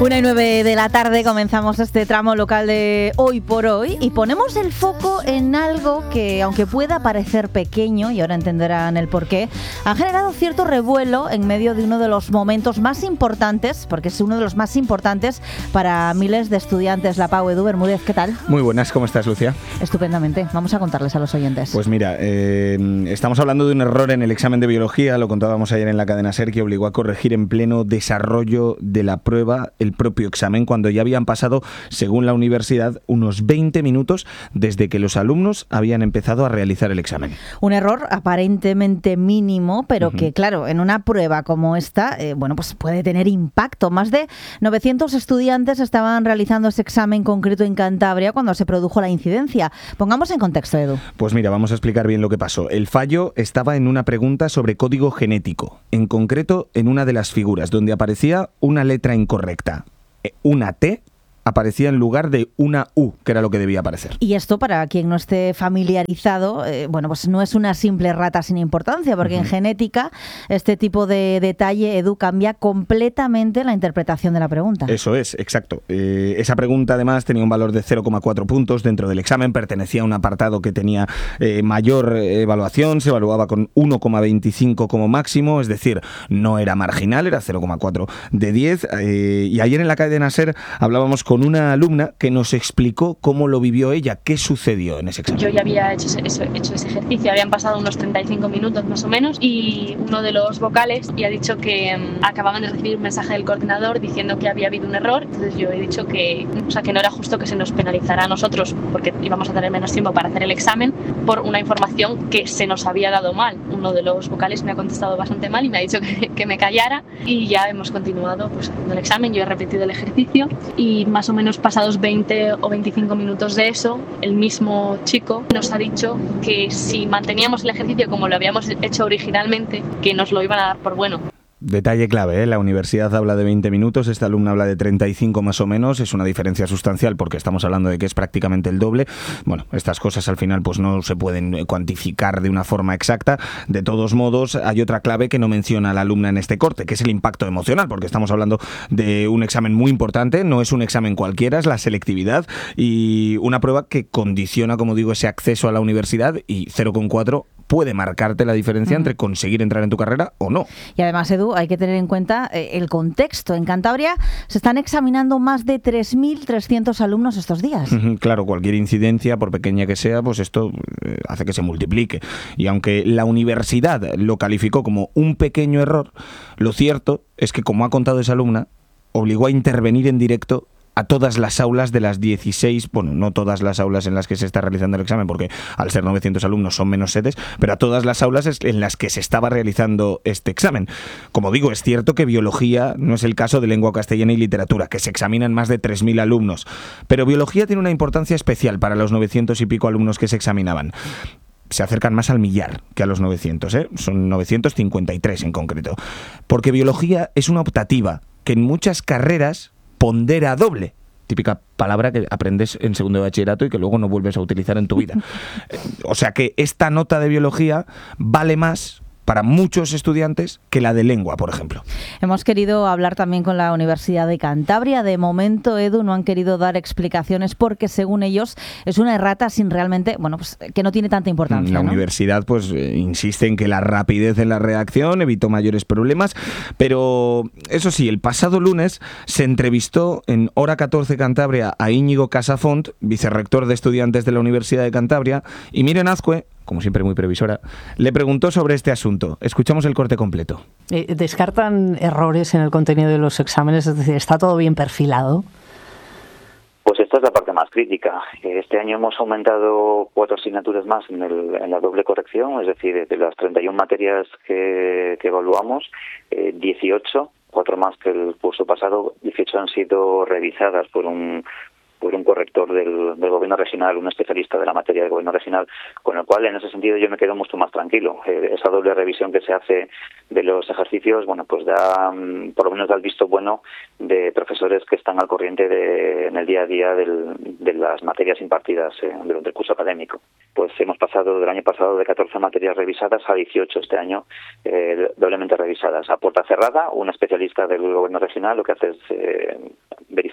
1:09 de la tarde comenzamos este tramo local de Hoy por Hoy y ponemos el foco en algo que, aunque pueda parecer pequeño, y ahora entenderán el porqué, ha generado cierto revuelo en medio de uno de los momentos más importantes, porque es uno de los más importantes para miles de estudiantes. La Pau. Edu Bermúdez, ¿qué tal? Muy buenas, ¿cómo estás, Lucía? Estupendamente. Vamos a contarles a los oyentes. Pues mira, estamos hablando de un error en el examen de biología, lo contábamos ayer en la cadena SER, que obligó a corregir en pleno desarrollo de la prueba el propio examen, cuando ya habían pasado, según la universidad, unos 20 minutos desde que los alumnos habían empezado a realizar el examen. Un error aparentemente mínimo, pero que, claro, en una prueba como esta, pues puede tener impacto. Más de 900 estudiantes estaban realizando ese examen concreto en Cantabria cuando se produjo la incidencia. Pongamos en contexto, Edu. Pues mira, vamos a explicar bien lo que pasó. El fallo estaba en una pregunta sobre código genético, en concreto en una de las figuras, donde aparecía una letra incorrecta. Una T aparecía en lugar de una U, que era lo que debía aparecer. Y esto, para quien no esté familiarizado, pues no es una simple rata sin importancia, porque en genética este tipo de detalle, Edu, cambia completamente la interpretación de la pregunta. Eso es, exacto. Esa pregunta además tenía un valor de 0,4 puntos dentro del examen, pertenecía a un apartado que tenía mayor evaluación, se evaluaba con 1,25 como máximo, es decir, no era marginal, era 0,4 de 10. Y ayer en la cadena SER hablábamos con una alumna que nos explicó cómo lo vivió ella, qué sucedió en ese examen. Yo ya había hecho ese ejercicio, habían pasado unos 35 minutos más o menos, y uno de los vocales ya ha dicho que acababan de recibir un mensaje del coordinador diciendo que había habido un error. Entonces yo he dicho que no era justo que se nos penalizara a nosotros, porque íbamos a tener menos tiempo para hacer el examen, por una información que se nos había dado mal. Uno de los vocales me ha contestado bastante mal y me ha dicho que me callara, y ya hemos continuado pues haciendo el examen. Yo he repetido el ejercicio y más o menos pasados 20 o 25 minutos de eso, el mismo chico nos ha dicho que si manteníamos el ejercicio como lo habíamos hecho originalmente, que nos lo iban a dar por bueno. Detalle clave, la universidad habla de 20 minutos, esta alumna habla de 35 más o menos, es una diferencia sustancial porque estamos hablando de que es prácticamente el doble. Bueno, estas cosas al final pues no se pueden cuantificar de una forma exacta. De todos modos, hay otra clave que no menciona la alumna en este corte, que es el impacto emocional, porque estamos hablando de un examen muy importante, no es un examen cualquiera, es la selectividad y una prueba que condiciona, como digo, ese acceso a la universidad, y 0,4 puede marcarte la diferencia entre conseguir entrar en tu carrera o no. Y además, Edu, hay que tener en cuenta el contexto. En Cantabria se están examinando más de 3.300 alumnos estos días. Claro, cualquier incidencia, por pequeña que sea, pues esto hace que se multiplique. Y aunque la universidad lo calificó como un pequeño error, lo cierto es que, como ha contado esa alumna, obligó a intervenir en directo a todas las aulas de las 16, bueno, no todas las aulas en las que se está realizando el examen, porque al ser 900 alumnos son menos sedes, pero a todas las aulas en las que se estaba realizando este examen. Como digo, es cierto que biología no es el caso de lengua castellana y literatura, que se examinan más de 3.000 alumnos, pero biología tiene una importancia especial para los 900 y pico alumnos que se examinaban. Se acercan más al millar que a los 900, son 953 en concreto, porque biología es una optativa que en muchas carreras pondera doble, típica palabra que aprendes en segundo de bachillerato y que luego no vuelves a utilizar en tu vida. O sea que esta nota de biología vale más para muchos estudiantes que la de lengua, por ejemplo. Hemos querido hablar también con la Universidad de Cantabria. De momento, Edu, no han querido dar explicaciones porque, según ellos, es una errata sin realmente, pues que no tiene tanta importancia. La universidad pues insiste en que la rapidez en la redacción evitó mayores problemas, pero eso sí, el pasado lunes se entrevistó en Hora 14 Cantabria a Íñigo Casafont, vicerrector de estudiantes de la Universidad de Cantabria, y Miren Azcue, como siempre muy previsora, le preguntó sobre este asunto. Escuchamos el corte completo. ¿Descartan errores en el contenido de los exámenes? Es decir, ¿está todo bien perfilado? Pues esta es la parte más crítica. Este año hemos aumentado 4 asignaturas más en la doble corrección, es decir, de las 31 materias que evaluamos, 18, 4 más que el curso pasado, 18 han sido revisadas por un corrector del gobierno regional, un especialista de la materia del gobierno regional, con el cual en ese sentido yo me quedo mucho más tranquilo. Esa doble revisión que se hace de los ejercicios, pues por lo menos da el visto bueno de profesores que están al corriente en el día a día de las materias impartidas durante el curso académico. Pues hemos pasado del año pasado de 14 materias revisadas a 18 este año, doblemente revisadas. A puerta cerrada, un especialista del gobierno regional lo que hace es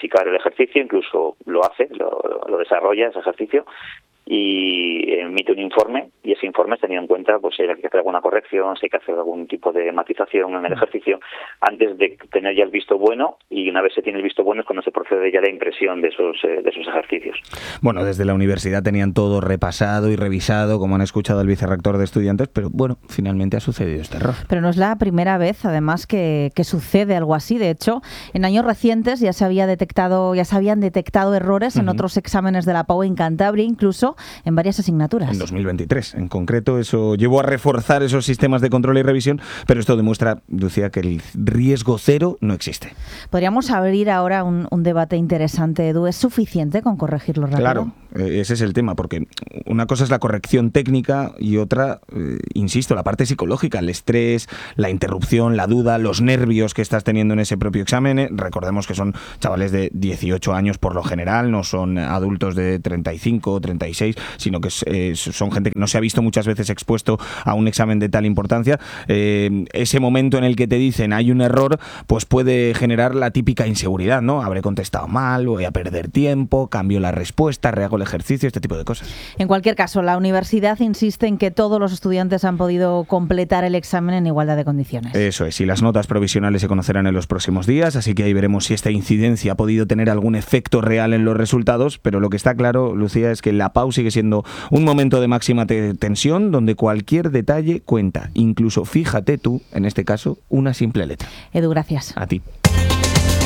verificar el ejercicio, incluso lo hace, lo desarrolla ese ejercicio, y emite un informe, y ese informe es tenido en cuenta pues si hay que hacer alguna corrección, si hay que hacer algún tipo de matización en el ejercicio antes de tener ya el visto bueno, y una vez se tiene el visto bueno es cuando se procede ya a la impresión de esos ejercicios. Bueno, desde la universidad tenían todo repasado y revisado, como han escuchado al vicerrector de estudiantes, pero bueno, finalmente ha sucedido este error. Pero no es la primera vez, además, que sucede algo así. De hecho, en años recientes ya se habían detectado errores en otros exámenes de la PAU en Cantabria, incluso en varias asignaturas. En 2023, en concreto, eso llevó a reforzar esos sistemas de control y revisión, pero esto demuestra, Lucía, que el riesgo cero no existe. Podríamos abrir ahora un debate interesante, Edu. ¿Es suficiente con corregirlo rápido? Claro, ese es el tema, porque una cosa es la corrección técnica y otra, insisto, la parte psicológica, el estrés, la interrupción, la duda, los nervios que estás teniendo en ese propio examen. Recordemos que son chavales de 18 años por lo general, no son adultos de 35 o 36, sino que son gente que no se ha visto muchas veces expuesto a un examen de tal importancia. Ese momento en el que te dicen hay un error, pues puede generar la típica inseguridad, ¿no? Habré contestado mal, voy a perder tiempo, cambio la respuesta, rehago el ejercicio, este tipo de cosas. En cualquier caso, la universidad insiste en que todos los estudiantes han podido completar el examen en igualdad de condiciones. Eso es, y las notas provisionales se conocerán en los próximos días, así que ahí veremos si esta incidencia ha podido tener algún efecto real en los resultados, pero lo que está claro, Lucía, es que la PAU sigue siendo un momento de máxima tensión donde cualquier detalle cuenta, incluso, fíjate tú, en este caso, una simple letra. Edu, gracias. A ti.